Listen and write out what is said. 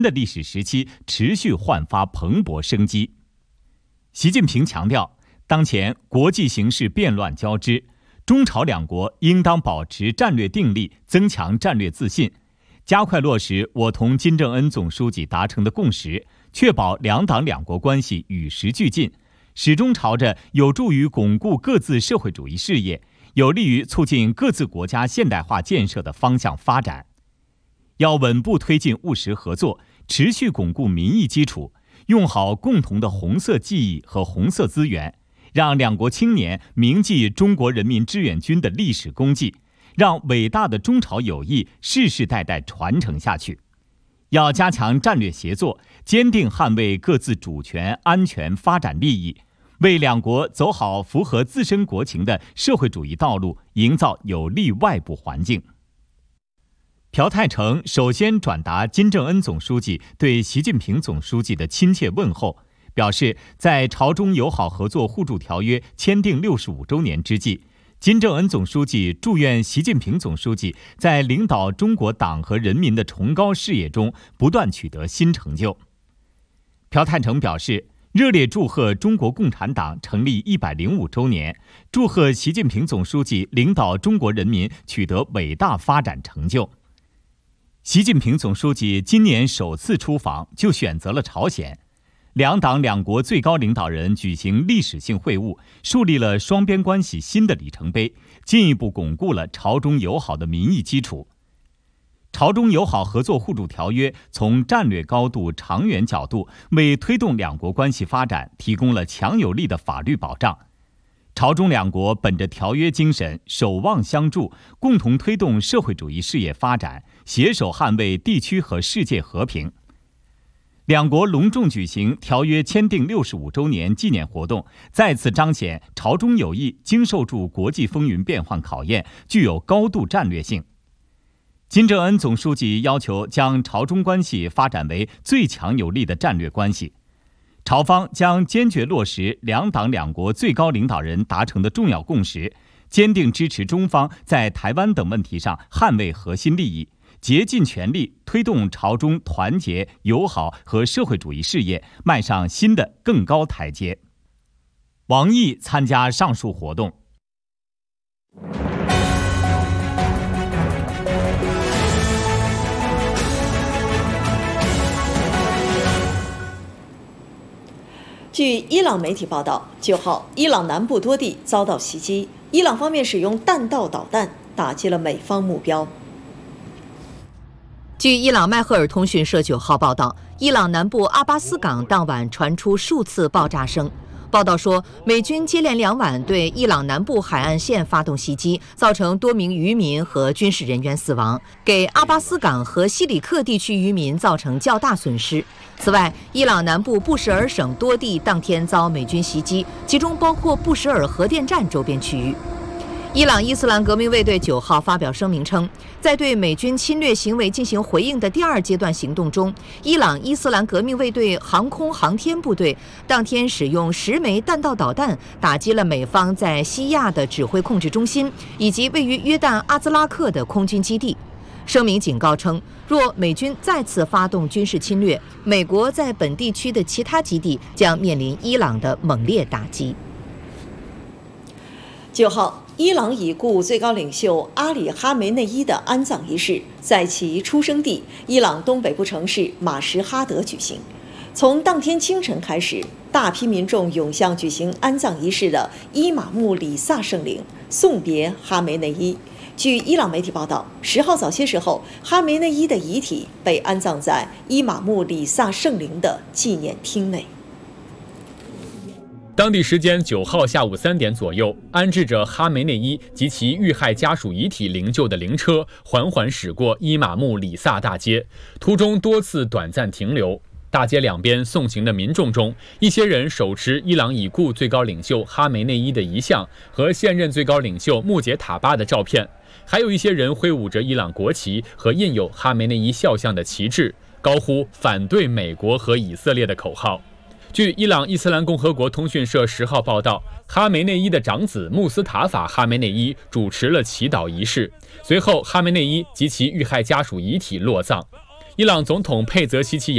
的历史时期持续焕发蓬勃生机。习近平强调，当前国际形势变乱交织，中朝两国应当保持战略定力，增强战略自信，加快落实我同金正恩总书记达成的共识，确保两党两国关系与时俱进，始终朝着有助于巩固各自社会主义事业、有利于促进各自国家现代化建设的方向发展。要稳步推进务实合作，持续巩固民意基础，用好共同的红色记忆和红色资源，让两国青年铭记中国人民志愿军的历史功绩，让伟大的中朝友谊世世代代传承下去。要加强战略协作，坚定捍卫各自主权、安全、发展利益，为两国走好符合自身国情的社会主义道路营造有利外部环境。朴泰成首先转达金正恩总书记对习近平总书记的亲切问候，表示在朝中友好合作互助条约签订65周年之际，金正恩总书记祝愿习近平总书记在领导中国党和人民的崇高事业中不断取得新成就。朴泰成表示，热烈祝贺中国共产党成立105周年，祝贺习近平总书记领导中国人民取得伟大发展成就。习近平总书记今年首次出访就选择了朝鲜，两党两国最高领导人举行历史性会晤，树立了双边关系新的里程碑，进一步巩固了朝中友好的民意基础。朝中友好合作互助条约从战略高度、长远角度为推动两国关系发展提供了强有力的法律保障。朝中两国本着条约精神，守望相助，共同推动社会主义事业发展，携手捍卫地区和世界和平。两国隆重举行条约签订65周年纪念活动，再次彰显朝中友谊经受住国际风云变幻考验，具有高度战略性。金正恩总书记要求将朝中关系发展为最强有力的战略关系。朝方将坚决落实两党两国最高领导人达成的重要共识，坚定支持中方在台湾等问题上捍卫核心利益，竭尽全力推动朝中团结、友好和社会主义事业迈上新的更高台阶。王毅参加上述活动。 据伊朗媒体报道，9号，伊朗南部多地遭到袭击，伊朗方面使用弹道导弹打击了美方目标。 据伊朗迈赫尔通讯社9号报道，伊朗南部阿巴斯港当晚传出数次爆炸声。报道说，美军接连2晚对伊朗南部海岸线发动袭击，造成多名渔民和军事人员死亡，给阿巴斯港和西里克地区渔民造成较大损失。此外，伊朗南部布什尔省多地当天遭美军袭击，其中包括布什尔核电站周边区域。伊朗伊斯兰革命卫队9号发表声明称，在对美军侵略行为进行回应的第2阶段行动中，伊朗伊斯兰革命卫队航空航天部队当天使用10枚弹道导弹打击了美方在西亚的指挥控制中心以及位于约旦阿兹拉克的空军基地。声明警告称，若美军再次发动军事侵略，美国在本地区的其他基地将面临伊朗的猛烈打击。 9号，伊朗已故最高领袖阿里·哈梅内伊的安葬仪式在其出生地伊朗东北部城市马什哈德举行。从当天清晨开始，大批民众涌向举行安葬仪式的伊玛目里萨圣陵，送别哈梅内伊。据伊朗媒体报道，10号早些时候，哈梅内伊的遗体被安葬在伊玛目里萨圣陵的纪念厅内。 当地时间9号下午3点左右，安置着哈梅内伊及其遇害家属遗体灵柩的灵车缓缓驶过伊玛目里萨大街，途中多次短暂停留。大街两边送行的民众中，一些人手持伊朗已故最高领袖哈梅内伊的遗像和现任最高领袖穆杰塔巴的照片，还有一些人挥舞着伊朗国旗和印有哈梅内伊肖像的旗帜，高呼反对美国和以色列的口号。据伊朗伊斯兰共和国通讯社10号报道，哈梅内伊的长子穆斯塔法·哈梅内伊主持了祈祷仪式，随后哈梅内伊及其遇害家属遗体落葬。伊朗总统佩泽希奇